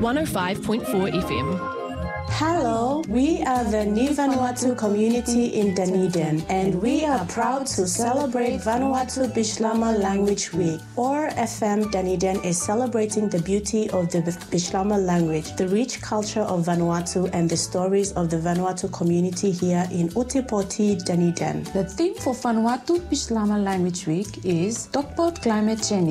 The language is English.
105.4 FM. Hello, we are the Ni Vanuatu community in Dunedin, and we are proud to celebrate Vanuatu Bislama Language Week. OAR FM Dunedin is celebrating the beauty of the Bislama language, the rich culture of Vanuatu, and the stories of the Vanuatu community here in Utipoti, Dunedin. The theme for Vanuatu Bislama Language Week is Talk about climate change.